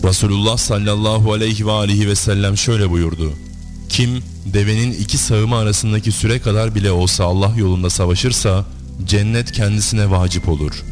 Resulullah sallallahu aleyhi ve aleyhi ve sellem şöyle buyurdu: kim devenin iki sağımı arasındaki süre kadar bile olsa Allah yolunda savaşırsa cennet kendisine vacip olur.